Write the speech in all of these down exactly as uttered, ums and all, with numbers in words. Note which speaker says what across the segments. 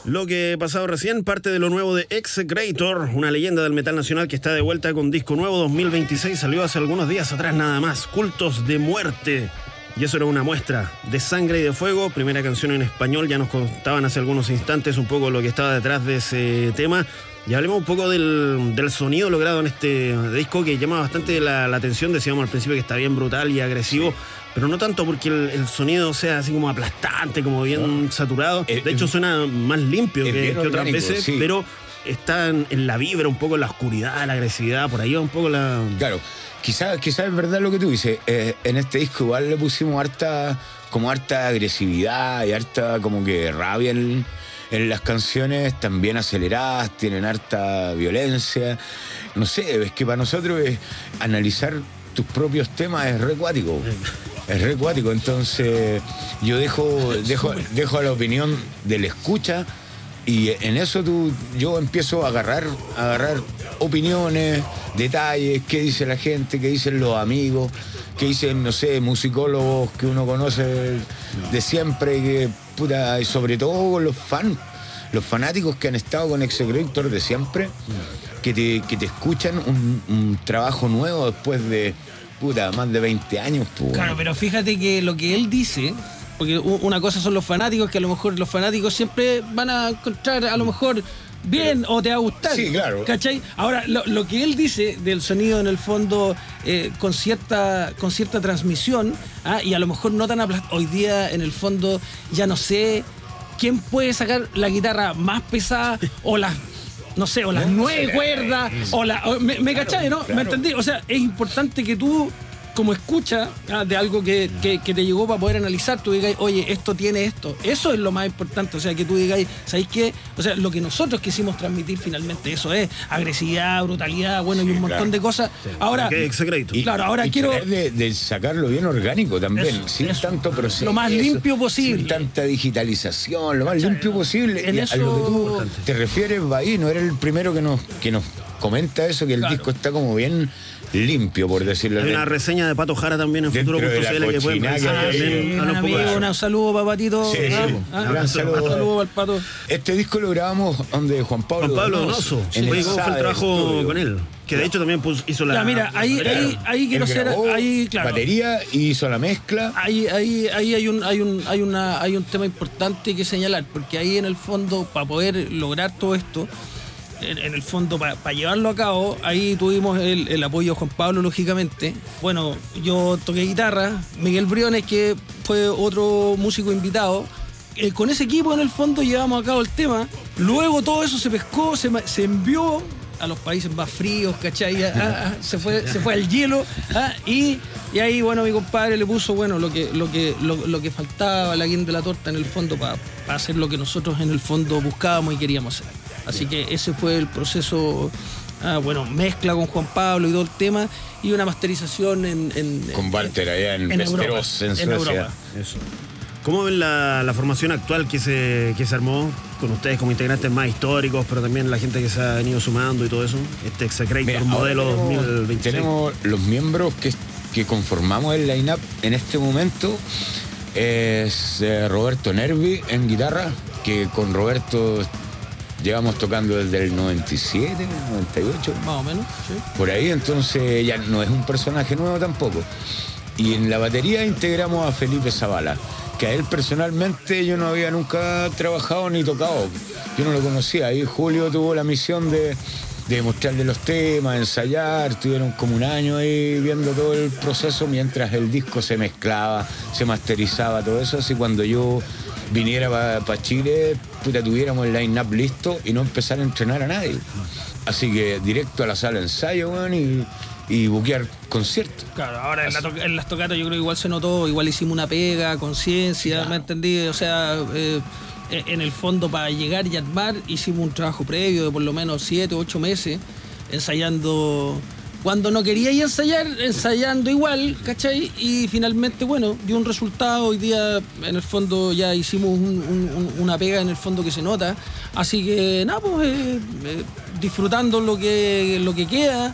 Speaker 1: Lo que pasado recién, parte de lo nuevo de Execrator, una leyenda del metal nacional que está de vuelta con disco nuevo dos mil veintiséis, salió hace algunos días atrás nada más, Cultos de Muerte. Y eso era una muestra de Sangre y de Fuego, primera canción en español. Ya nos contaban hace algunos instantes un poco lo que estaba detrás de ese tema. Y hablemos un poco del, del sonido logrado en este disco, que llama bastante la, la atención. Decíamos al principio que está bien brutal y agresivo, pero no tanto porque el, el sonido sea así como aplastante, como bien no. saturado. De hecho suena más limpio que, que otras veces, sí. Pero está en, en la vibra, un poco en la oscuridad, la agresividad, por ahí va un poco la...
Speaker 2: Claro, quizás quizá es verdad lo que tú dices. Eh, en este disco igual le pusimos harta, como harta agresividad y harta como que rabia en, en las canciones, también aceleradas, tienen harta violencia. No sé, es que para nosotros es analizar tus propios temas es re cuático. Es re cuático. Entonces yo dejo, dejo, dejo a la opinión del escucha, y en eso tú, yo empiezo a agarrar, a agarrar opiniones, detalles, qué dice la gente, qué dicen los amigos, qué dicen, no sé, musicólogos que uno conoce de siempre, que puta, y sobre todo los fans, los fanáticos que han estado con Execrator de siempre, que te, que te escuchan un, un trabajo nuevo después de, puta, más de veinte años. Tú.
Speaker 3: Claro, pero fíjate que lo que él dice, porque una cosa son los fanáticos, que a lo mejor los fanáticos siempre van a encontrar a lo mejor bien pero, o te va a gustar.
Speaker 2: Sí, claro.
Speaker 3: ¿Cachai? Ahora, lo, lo que él dice del sonido en el fondo eh, con cierta con cierta transmisión, ¿ah? Y a lo mejor no tan aplastado. Hoy día, en el fondo, ya no sé quién puede sacar la guitarra más pesada o las... no sé, o las no, nueve no, cuerdas, no, o la... O, me, me claro, cachai, ¿no? Claro. ¿Me entendí? O sea, es importante que tú, como escucha ¿ah? de algo que, que, que te llegó para poder analizar, tú digas, oye, esto tiene esto. Eso es lo más importante. O sea, que tú digas, ¿sabéis qué? O sea, lo que nosotros quisimos transmitir finalmente, eso es agresividad, brutalidad, bueno, sí, y un montón claro. de cosas. Sí. Ahora,
Speaker 2: y,
Speaker 3: claro, ahora
Speaker 2: y
Speaker 3: quiero...
Speaker 2: De, de sacarlo bien orgánico también, eso, sin eso, tanto proceso.
Speaker 3: Lo más limpio posible.
Speaker 2: Sin tanta digitalización, lo más ¿cachai? limpio posible.
Speaker 3: En
Speaker 2: y
Speaker 3: eso...
Speaker 2: a lo que tú te refieres, Bahí, no eres el primero que nos, que nos comenta eso, que el claro. disco está como bien... limpio, por decirlo así.
Speaker 1: Hay una reseña de Pato Jara también en futuro punto c l que pueden pensar.
Speaker 3: Ah, sí, un amigo, un saludo para Patito.
Speaker 2: Sí,
Speaker 3: ah,
Speaker 2: sí.
Speaker 3: Ah,
Speaker 2: un gran saludo.
Speaker 3: saludo, saludo para el Pato.
Speaker 2: Este disco lo grabamos donde Juan Pablo
Speaker 1: Juan Pablo Donoso. Sí, ¿cómo fue el trabajo con él? Que de hecho también puso, hizo la...
Speaker 3: Ya, mira, ahí,
Speaker 2: la
Speaker 3: ahí, ahí quiero ser... Ahí, claro.
Speaker 2: Batería y hizo la mezcla.
Speaker 3: Ahí, ahí, ahí hay un, hay un, hay una, hay un tema importante que señalar, porque ahí en el fondo, para poder lograr todo esto, En, en el fondo, para pa llevarlo a cabo, ahí tuvimos el, el apoyo de Juan Pablo, lógicamente. Bueno, yo toqué guitarra, Miguel Briones, que fue otro músico invitado. Eh, con ese equipo, en el fondo, llevamos a cabo el tema. Luego todo eso se pescó, se, se envió a los países más fríos, ¿cachai? Ah, ah, se fue, se fue al hielo, ah, y, y ahí, bueno, mi compadre le puso, bueno, lo que, lo que, lo, lo que faltaba, la guinda de la torta, en el fondo, para pa hacer lo que nosotros, en el fondo, buscábamos y queríamos hacer. Así que ese fue el proceso, ah, bueno, mezcla con Juan Pablo y todo el tema, y una masterización en... en
Speaker 2: con Walter allá en, en Västerås, en Suecia. En Europa.
Speaker 1: Eso. ¿Cómo ven la, la formación actual que se, que se armó con ustedes como integrantes más históricos, pero también la gente que se ha venido sumando y todo eso? Este Execrator modelo tenemos, dos mil veintiséis.
Speaker 2: Tenemos los miembros que, que conformamos el line-up en este momento. Es eh, Roberto Nervi en guitarra, que con Roberto... llevamos tocando desde el noventa y siete, noventa y ocho.
Speaker 3: Más o menos, sí.
Speaker 2: Por ahí, entonces ya no es un personaje nuevo tampoco. Y en la batería integramos a Felipe Zavala, que a él personalmente yo no había nunca trabajado ni tocado. Yo no lo conocía. Ahí Julio tuvo la misión de, de mostrarle los temas, ensayar. Estuvieron como un año ahí viendo todo el proceso mientras el disco se mezclaba, se masterizaba, todo eso. Así cuando yo... viniera para pa Chile, puta, tuviéramos el line-up listo y no empezar a entrenar a nadie. Así que directo a la sala de ensayo, weón, y, y buquear conciertos.
Speaker 3: Claro, ahora en, la en las tocatas yo creo que igual se notó, igual hicimos una pega, conciencia, claro. ¿Me entendí? O sea, eh, en el fondo para llegar y armar hicimos un trabajo previo de por lo menos siete, ocho meses, ensayando... Cuando no quería ir a ensayar, ensayando igual, ¿cachai? Y finalmente, bueno, dio un resultado. Hoy día, en el fondo, ya hicimos un, un, una pega en el fondo que se nota. Así que, nada, pues, eh, eh, disfrutando lo que, lo que queda.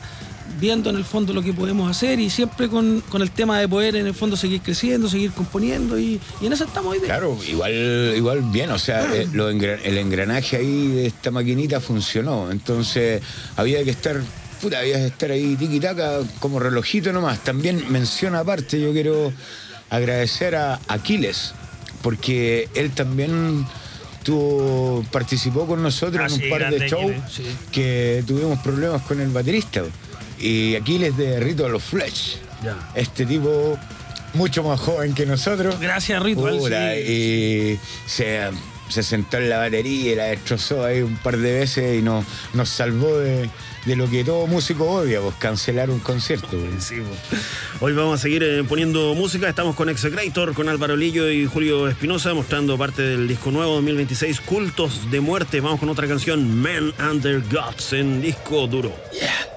Speaker 3: viendo en el fondo lo que podemos hacer y siempre con, con el tema de poder en el fondo seguir creciendo, seguir componiendo y, y en eso estamos hoy día.
Speaker 2: Claro, igual, igual bien, o sea, eh, lo engran- el engranaje ahí de esta maquinita funcionó, entonces había que estar, puta, había que estar ahí tiquitaca como relojito nomás. También menciona aparte, yo quiero agradecer a Aquiles, porque él también tuvo, participó con nosotros
Speaker 3: Ah,
Speaker 2: en un
Speaker 3: sí,
Speaker 2: par de
Speaker 3: grande
Speaker 2: shows
Speaker 3: Aquiles, sí.
Speaker 2: que tuvimos problemas con el baterista. Y Aquiles de Ritual of Flesh.
Speaker 3: Ya.
Speaker 2: Este tipo mucho más joven que nosotros.
Speaker 3: Gracias, Ritual.
Speaker 2: Puta,
Speaker 3: Sí.
Speaker 2: y se, se sentó en la batería y la destrozó ahí un par de veces y nos, nos salvó de, de lo que todo músico odia, pues cancelar un concierto. Pues.
Speaker 1: Sí, pues. Hoy vamos a seguir eh, poniendo música. Estamos con Execrator, con Álvaro Lillo y Julio Espinosa, mostrando parte del disco nuevo dos mil veintiséis, Cultos de Muerte. Vamos con otra canción, Men Under Gods, en disco duro.
Speaker 2: Yeah.